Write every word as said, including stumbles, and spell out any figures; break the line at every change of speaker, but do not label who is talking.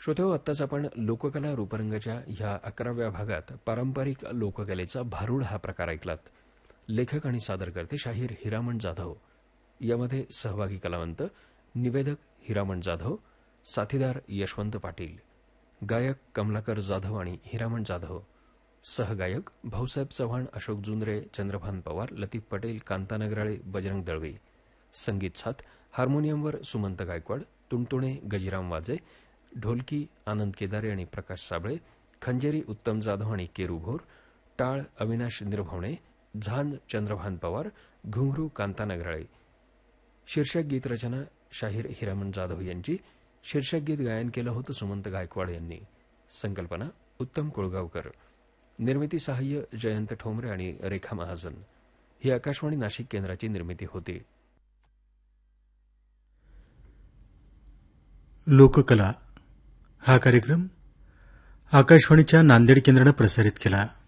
श्रोतेहो, आत्ताच आपण लोककला रूपरंगाच्या ह्या अकराव्या भागात पारंपरिक लोककलेचा भारूड हा प्रकार ऐकलात. लेखक आणि सादरकर्ते शाहीर हिरामण जाधव. यामध्ये सहभागी कलावंत निवेदक हिरामण जाधव, साथीदार यशवंत पाटील, गायक कमलाकर जाधव आणि हिरामण जाधव, सहगायक भाऊसाहेब चव्हाण, अशोक जुंद्रे, चंद्रभान पवार, लतीफ पटेल, कांता नगराळे, बजरंग दळवे. संगीत साथ हार्मोनियमवर सुमंत गायकवाड, तुणतुणे गजिराम वाजे, ढोलकी आनंद केदारे आणि प्रकाश साबळे, खंजेरी उत्तम जाधव आणि केरू भोर, टाळ अविनाश निर्भवणे, झांज चंद्रभान पवार, घुंगरू कांता नगराळे. शीर्षक गीत रचना शाहीर हिरामण जाधव यांची. शीर्षक गीत गायन केलं होतं सुमंत गायकवाड यांनी. संकल्पना उत्तम कोळगावकर. निर्मिती सहाय्य जयंत ठोंबरे आणि रेखा महाजन. ही आकाशवाणी नाशिक केंद्राची निर्मिती होती.
लोककला हा कार्यक्रम आकाशवाणीच्या नांदेड केंद्रानं प्रसारित केला.